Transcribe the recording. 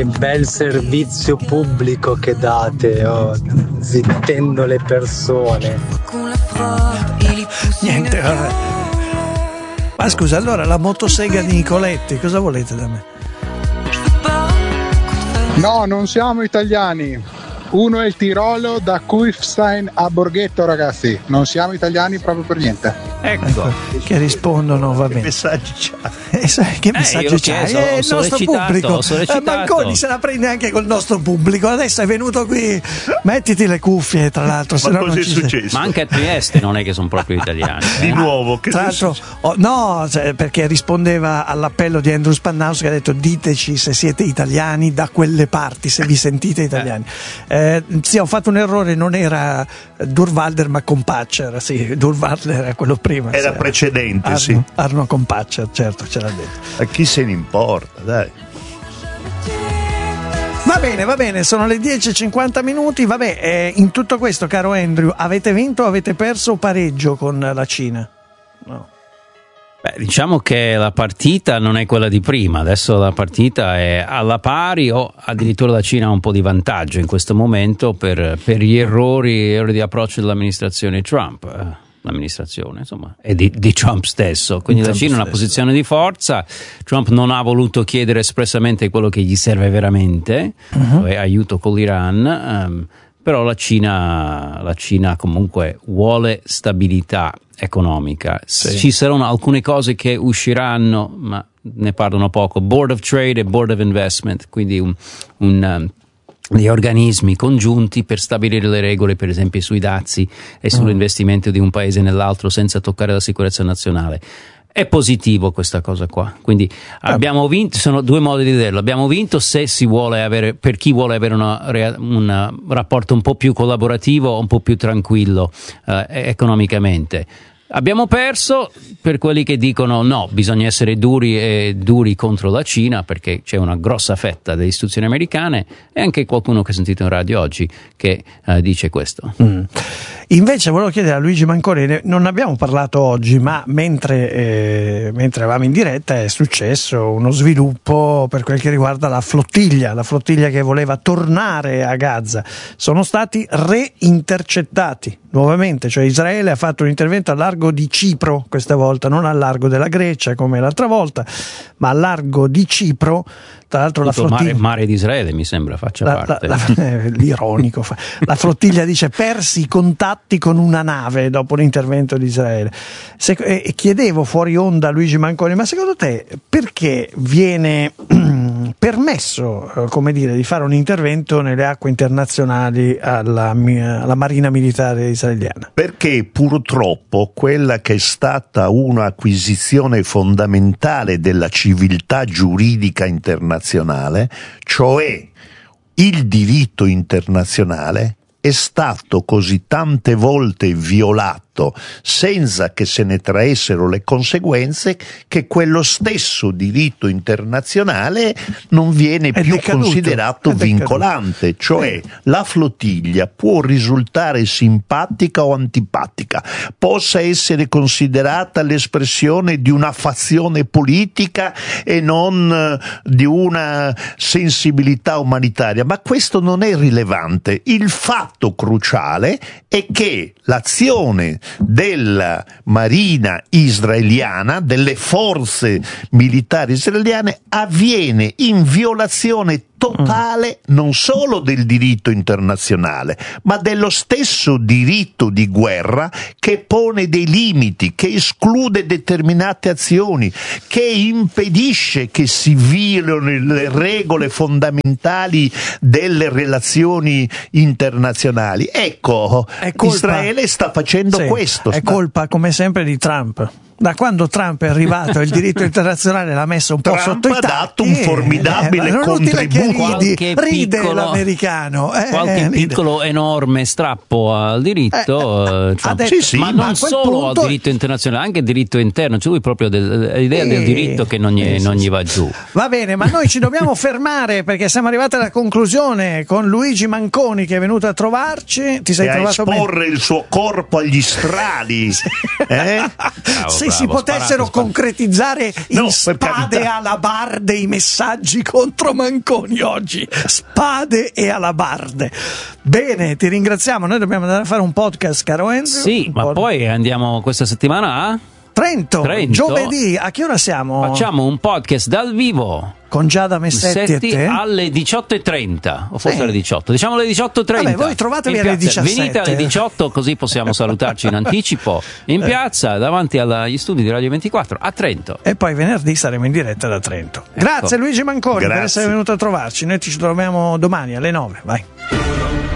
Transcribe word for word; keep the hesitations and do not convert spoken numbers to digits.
che bel servizio pubblico che date, oh, zittendo le persone. Niente, vabbè. Ma scusa, allora la motosega di Nicoletti, cosa volete da me? No, non siamo italiani. Uno è il Tirolo, da Kufstein a Borghetto, ragazzi. Non siamo italiani proprio per niente. Ecco, ecco che rispondono, va bene. Che messaggi c'ha? Eh, che messaggi eh, c'ha? Chiesto, è il nostro pubblico. Eh, Manconi se la prende anche col nostro pubblico. Adesso è venuto qui, mettiti le cuffie, tra l'altro. Ma cosa è successo? Sei. Ma anche a Trieste non è che sono proprio italiani. Di eh? nuovo, che tra l'altro, oh, no, cioè, perché rispondeva all'appello di Andrew Spannaus che ha detto: diteci se siete italiani da quelle parti, se vi sentite italiani. Eh, sì, ho fatto un errore, non era Durvalder ma Compaccer, sì, Durvalder era quello prima. Era sì, precedente, Arno, sì. Arno Compaccer, certo, ce l'ha detto. A chi se ne importa, dai. Va bene, va bene, sono le dieci e cinquanta minuti, vabbè, eh, in tutto questo, caro Andrew, avete vinto o avete perso pareggio con la Cina? No. Beh, diciamo che la partita non è quella di prima, adesso la partita è alla pari o addirittura la Cina ha un po' di vantaggio in questo momento per, per gli errori, errori di approccio dell'amministrazione Trump, eh, l'amministrazione insomma, e di, di Trump stesso, quindi Trump la Cina è una posizione di forza. Trump non ha voluto chiedere espressamente quello che gli serve veramente, uh-huh. cioè aiuto con l'Iran, um, però la Cina, la Cina comunque vuole stabilità economica. Sì. Ci saranno alcune cose che usciranno, ma ne parlano poco. Board of Trade e Board of Investment, quindi un, un, um, degli organismi congiunti per stabilire le regole, per esempio sui dazi e sull'investimento mm. di un paese nell'altro senza toccare la sicurezza nazionale. È positivo questa cosa qua, quindi abbiamo vinto, sono due modi di vederlo, abbiamo vinto se si vuole avere, per chi vuole avere una, un rapporto un po' più collaborativo, un po' più tranquillo eh, economicamente. Abbiamo perso per quelli che dicono no, bisogna essere duri e duri contro la Cina perché c'è una grossa fetta delle istituzioni americane e anche qualcuno che ho sentito in radio oggi che uh, dice questo. Mm. Invece volevo chiedere a Luigi Manconi, non abbiamo parlato oggi, ma mentre, eh, mentre eravamo in diretta è successo uno sviluppo per quel che riguarda la flottiglia, la flottiglia che voleva tornare a Gaza. Sono stati reintercettati nuovamente, cioè Israele ha fatto un intervento al largo di Cipro questa volta, non al largo della Grecia come l'altra volta, ma al largo di Cipro. Tra l'altro la flottiglia, mare, mare di Israele mi sembra faccia la, parte la, la, eh, l'ironico fa. La flottiglia dice persi i contatti con una nave dopo l'intervento di Israele. Se, eh, chiedevo fuori onda a Luigi Manconi, ma secondo te perché viene permesso, eh, come dire, di fare un intervento nelle acque internazionali alla, alla Marina Militare israeliana? Perché purtroppo quella che è stata un'acquisizione fondamentale della civiltà giuridica internazionale, cioè il diritto internazionale, è stato così tante volte violato senza che se ne traessero le conseguenze che quello stesso diritto internazionale non viene è più decaduto, considerato vincolante, cioè la flottiglia può risultare simpatica o antipatica, possa essere considerata l'espressione di una fazione politica e non di una sensibilità umanitaria, ma questo non è rilevante. Il fatto cruciale è che l'azione della marina israeliana, delle forze militari israeliane, avviene in violazione totale non solo del diritto internazionale, ma dello stesso diritto di guerra, che pone dei limiti, che esclude determinate azioni, che impedisce che si violino le regole fondamentali delle relazioni internazionali. Ecco, Israele sta facendo sì, questo. È sta... colpa, come sempre, di Trump. Da quando Trump è arrivato il diritto internazionale l'ha messo un po' Trump sotto i tacchi. ha dato un formidabile eh, contributo. Ridi, ride piccolo, l'americano. Eh, qualche ride. piccolo enorme strappo al diritto, eh, Trump, detto, sì, sì, ma ma non solo punto... al diritto internazionale, anche al diritto interno. C'è lui proprio del, l'idea eh, del diritto che non gli, eh, non gli va giù. Va bene, ma noi ci dobbiamo fermare perché siamo arrivati alla conclusione con Luigi Manconi che è venuto a trovarci. Ti sei e trovato a esporre bene? il suo corpo agli strali. eh? Sì, si potessero sparato, concretizzare No, in per spade carità. alabarde i messaggi contro Manconi oggi. Spade e alabarde. Bene, ti ringraziamo. Noi dobbiamo andare a fare un podcast, caro Andrew. Sì, Un ma po'- poi andiamo questa settimana a... Trento, Trento. giovedì, a che ora siamo? Facciamo un podcast dal vivo. Con Giada Messetti e Setti te? alle diciotto e trenta o forse Sì. alle diciotto, diciamo alle diciotto e trenta. Vabbè, voi trovatevi in alle piazza. diciassette. Venite alle diciotto così possiamo salutarci in anticipo in piazza davanti agli studi di Radio ventiquattro a Trento. E poi venerdì saremo in diretta da Trento. Grazie Luigi Manconi per Grazie. essere venuto a trovarci. Noi ci troviamo domani alle nove. Vai.